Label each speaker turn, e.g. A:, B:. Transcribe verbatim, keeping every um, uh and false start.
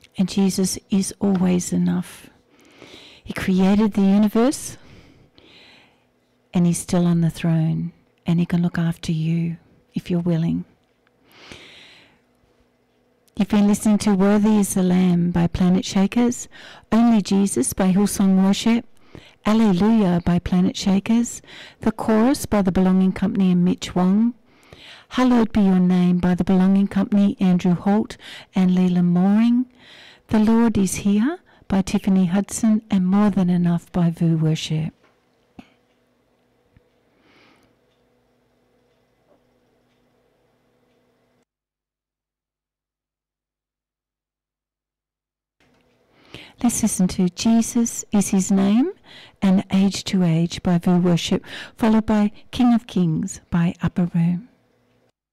A: And Jesus is always enough. He created the universe, and he's still on the throne, and he can look after you if you're willing. You've been listening to Worthy is the Lamb by Planet Shakers, Only Jesus by Hillsong Worship, Alleluia by Planet Shakers, The Chorus by The Belonging Company and Mitch Wong, Hallowed Be Your Name by The Belonging Company, Andrew Holt and Leland Mooring, The Lord is Here by Tiffany Hudson, and More Than Enough by Vu Worship. Let's listen to Jesus is His Name and Age to Age by Vu Worship, followed by King of Kings by Upper Room.